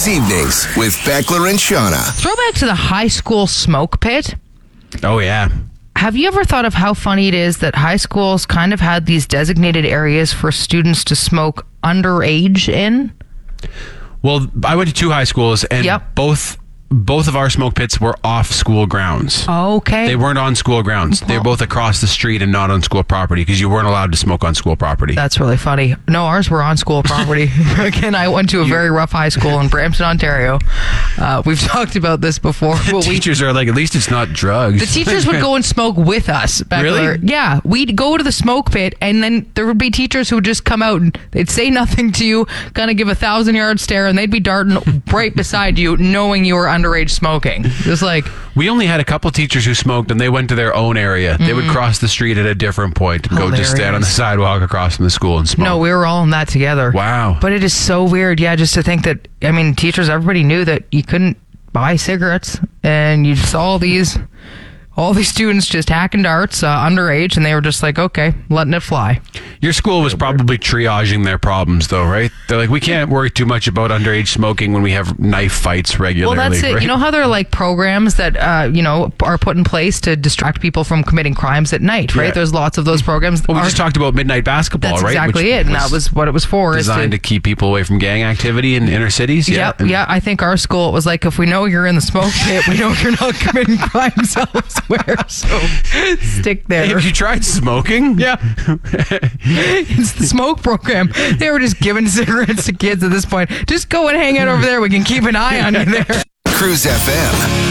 Cruise Evenings with Beckler and Shauna. Throwback to the high school smoke pit. Oh, yeah. Have you ever thought of how funny it is that high schools kind of had these designated areas for students to smoke underage in? Well, I went to 2 high schools, and both of our smoke pits were off school grounds. Okay. They weren't on school grounds. They were both across the street and not on school property because you weren't allowed to smoke on school property. That's really funny. No, ours were on school property. Again, I went to a very rough high school in Brampton, Ontario. We've talked about this before. Teachers are like, at least it's not drugs. The teachers would go and smoke with us. Really? Yeah. We'd go to the smoke pit, and then there would be teachers who would just come out and they'd say nothing to you, kind of give a 1,000-yard stare, and they'd be darting right beside you, knowing you were underage smoking. Just like... We only had a couple teachers who smoked, and they went to their own area. They would cross the street at a different point and go just stand on the sidewalk across from the school and smoke. No, we were all in that together. Wow. But it is so weird, just to think that, teachers, everybody knew that you couldn't buy cigarettes, and you saw all these students just hacking darts underage, and they were just like, okay, letting it fly. Your school was probably triaging their problems, though, right? They're like, we can't worry too much about underage smoking when we have knife fights regularly. Well, that's it. Right? You know how there are like programs that are put in place to distract people from committing crimes at night, right? Yeah. There's lots of those programs. Well, we just talked about midnight basketball, that's right? Exactly it, and that was what it was for. Designed to keep people away from gang activity in inner cities. Yeah, I think our school, it was like, if we know you're in the smoke pit, we know you're not committing crimes elsewhere. So stick there. Hey, have you tried smoking? Yeah. It's the smoke program. They were just giving cigarettes to kids at this point. Just go and hang out over there. We can keep an eye on you there. Cruise FM.